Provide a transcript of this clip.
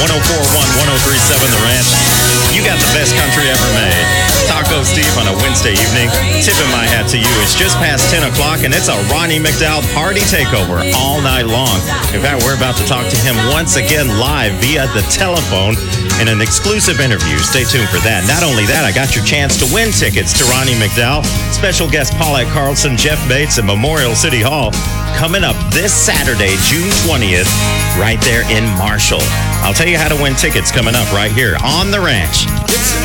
1037 The Ranch. You got the best country ever made. Taco Steve on a Wednesday evening. Tipping my hat to you. It's just past 10 o'clock, and it's a Ronnie McDowell party takeover all night long. In fact, we're about to talk to him once again live via the telephone in an exclusive interview. Stay tuned for that. Not only that, I got your chance to win tickets to Ronnie McDowell. Special guest Paulette Carlson, Jeff Bates at Memorial City Hall coming up this Saturday, June 20th, right there in Marshall. I'll tell you how to win tickets coming up right here on The Ranch.